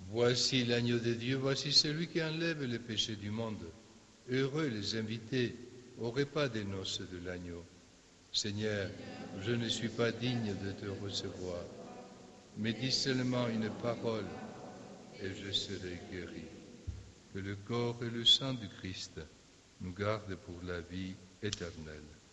Voici l'agneau de Dieu, voici celui qui enlève les péchés du monde. Heureux les invités au repas des noces de l'agneau. Seigneur, je ne suis pas digne de te recevoir, mais dis seulement une parole et je serai guéri. Que le corps et le sang du Christ nous gardent pour la vie éternelle.